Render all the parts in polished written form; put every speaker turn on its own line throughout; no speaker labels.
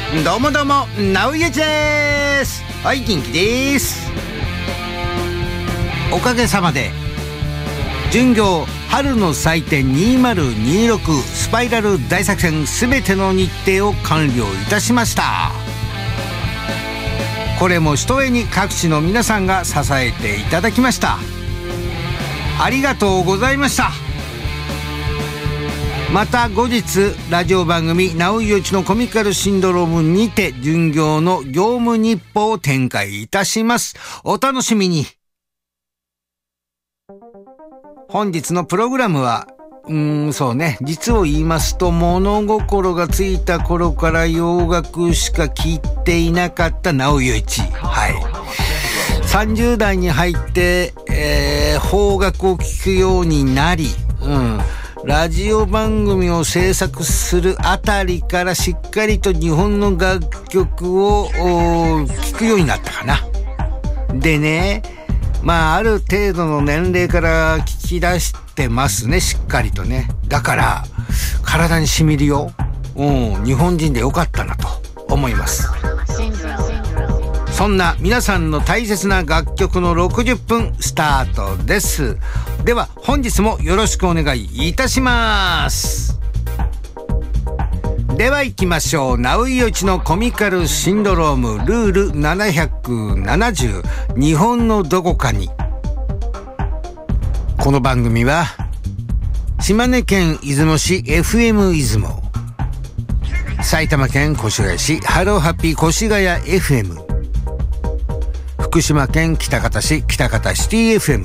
どうもどうも、なうゆちです。はい、元気です。おかげさまで巡業春の祭典2026スパイラル大作戦すべての日程を完了いたしました。これもひとえに各地の皆さんが支えていただきました。ありがとうございました。また後日ラジオ番組なうゆちのコミカルシンドロームにて巡業の業務日報を展開いたします。お楽しみに。本日のプログラムはそうね、実を言いますと物心がついた頃から洋楽しか聴いていなかったなうゆち。はい。30代に入って、邦楽を聴くようになり、ラジオ番組を制作するあたりからしっかりと日本の楽曲を聴くようになったかな。でね、ある程度の年齢から聞き出してますね、しっかりとね。だから体に染みるよ。日本人でよかったなと思います。そんな皆さんの大切な楽曲の60分スタートです。では本日もよろしくお願いいたします。では行きましょう。なうゆちのコミカルシンドロームルール770、日本のどこかに。この番組は島根県出雲市 FM 出雲、埼玉県越谷市ハローハッピー越谷 FM、 福島県喜多方市喜多方シティ FM、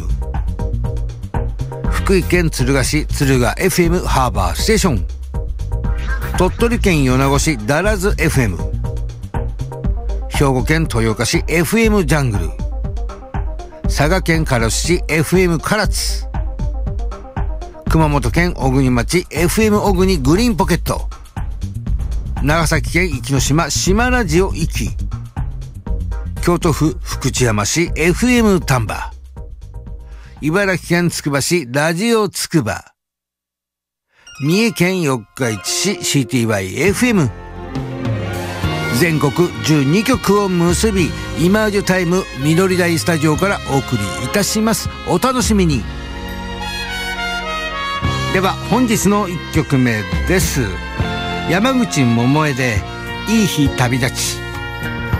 福井県敦賀市敦賀 FM ハーバーステーション、鳥取県米子市ダラズ FM、 兵庫県豊岡市 FM ジャングル、佐賀県唐津市 FM 唐津、熊本県小国町 FM 小国グリーンポケット、長崎県壱岐島島ラジオ壱岐、京都府福知山市 FM 丹波、茨城県つくば市ラジオつくば、三重県四日市市 CTY-FM、 全国12局を結びイマージュタイム緑台スタジオからお送りいたします。お楽しみに。では本日の1曲目です。山口百恵でいい日旅立ち。